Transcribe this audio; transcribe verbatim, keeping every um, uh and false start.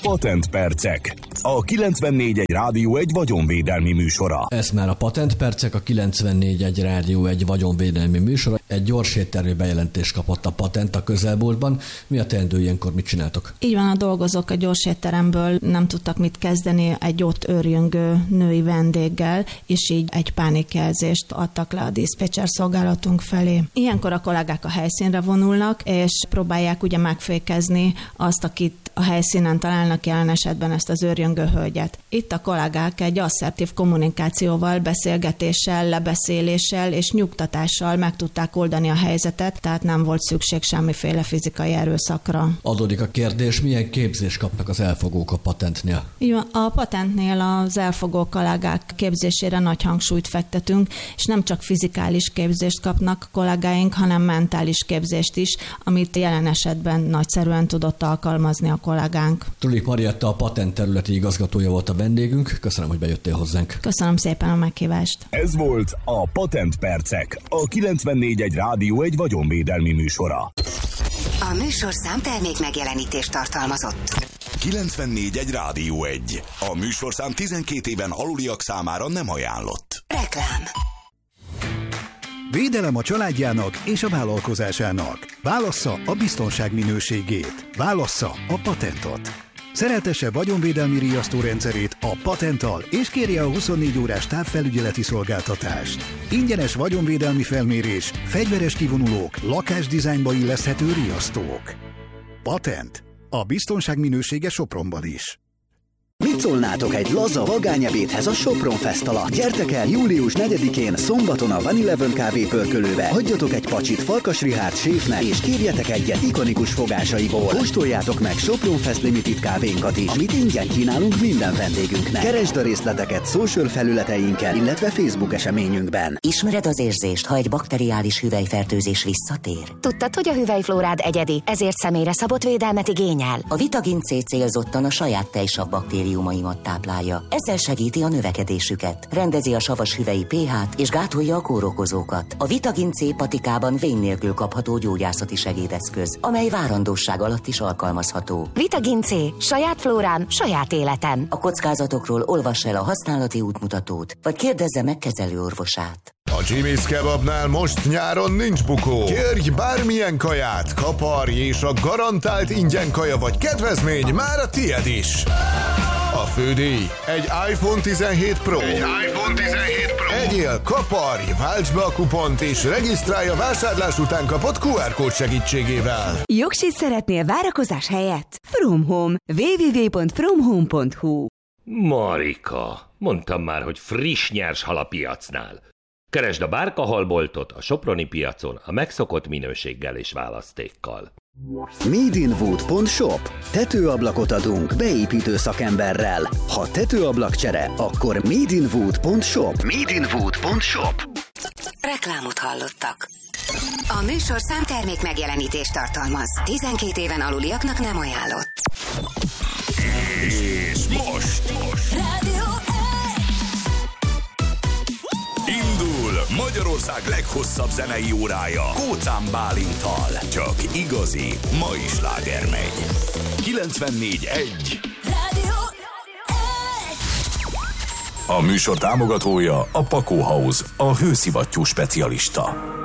Patentpercek. A kilencvennégy egy Rádió egy vagyonvédelmi műsora. Ez már a Patentpercek, a kilencvennégy egy Rádió egy vagyonvédelmi műsora. Egy gyors éttermi bejelentést kapott a Patent a közelmúltban. Mi a teendő ilyenkor, mit csináltok? Így van, a dolgozók a gyors étteremből nem tudtak mit kezdeni egy ott őrjöngő női vendéggel, és így egy pánikjelzést adtak le a diszpécser szolgálatunk felé. Ilyenkor a kollégák a helyszínre vonulnak, és próbálják ugye megfékezni azt, akit a helyszínen találnak, jelen esetben ezt az őrjöngő hölgyet. Itt a kollégák egy asszertív kommunikációval, beszélgetéssel, lebeszéléssel és nyugtatással meg tudták oldani a helyzetet, tehát nem volt szükség semmiféle fizikai erőszakra. Adódik a kérdés, milyen képzést kapnak az elfogók a Patentnél? Így van, a Patentnél az elfogó kollégák képzésére nagy hangsúlyt fektetünk, és nem csak fizikális képzést kapnak kollégáink, hanem mentális képzést is, amit jelen esetben nagyszerűen tudott alkalmazni a kollégánk. Trulik Marietta, a Patent területi igazgatója volt a vendégünk. Köszönöm, hogy bejöttél hozzánk. Köszönöm szépen a meghívást. Ez volt a Patentpercek, a kilencvennégy egy Rádió egy vagyonvédelmi műsora. A műsorszám termék megjelenítést tartalmazott. kilencvennégy egy Rádió egy. A műsorszám tizenkét éven aluliak számára nem ajánlott. Reklám. Védelem a családjának és a vállalkozásának. Válassza a biztonság minőségét. Válassza a Patentot. Szereltesse vagyonvédelmi riasztórendszerét a Patenttal, és kérje a huszonnégy órás távfelügyeleti szolgáltatást. Ingyenes vagyonvédelmi felmérés, fegyveres kivonulók, lakásdizájnba illeszthető riasztók. Patent. A biztonság minősége Sopronban is. Mit szólnátok egy laza vagányebédhez a Sopron Fest alatt? Gyertek el július negyedikén szombaton a Van Eleven kávépörkölőbe, hagyjatok egy pacsit Farkas Richárd séfnek, és kérjetek egyet ikonikus fogásaiból. Kóstoljátok meg Sopron Fest Limited kávénkat is, amit ingyen kínálunk minden vendégünknek. Keresd a részleteket social felületeinken, illetve Facebook eseményünkben. Ismered az érzést, ha egy bakteriális hüvelyfertőzés visszatér? Tudtad, hogy a hüvelyflórád egyedi, ezért személyre szabott védelmet igényel? A Vitagin C célzottan a saját tejsav baktériumaimat táplálja. Ezzel segíti a növekedésüket, rendezi a savas hüvelyi pH-t és gátolja a kórokozókat. A Vitagin C patikában vén nélkül kapható gyógyászati segédeszköz, amely várandóság alatt is alkalmazható. Vitagin C. Saját flórám, saját életem. A kockázatokról olvass el a használati útmutatót, vagy kérdezze meg kezelőorvosát. A Jimmy's Kebabnál most nyáron nincs bukó. Kérj bármilyen kaját, kaparj, és a garantált ingyen kaja vagy kedvezmény már a tied is. A fődíj egy iPhone tizenhét Pro. Egy iPhone tizenhét Pro. Egyél, kaparj, válts be a kupont, és regisztrálj a vásárlás után kapott kú er kód segítségével. Jogsit szeretnél várakozás helyett? From Home. double-u double-u double-u pont from home pont hu. Marika, mondtam már, hogy friss nyers hal a piacnál. Keresd a Bárkahalboltot a soproni piacon a megszokott minőséggel és választékkal. made in wood pont shop. Tetőablakot adunk beépítő szakemberrel. Ha tetőablakcsere, akkor made in wood pont shop. made in wood pont shop. Reklámot hallottak. A műsorszám termék megjelenítést tartalmaz. tizenkét éven aluliaknak nem ajánlott. És most, most. Rádió Indul Magyarország leghosszabb zenei órája Kócán Bálinttal. Csak igazi mai sláger megy. kilencvennégy egy Rádió A műsor támogatója a Pakó House, a hőszivattyú specialista.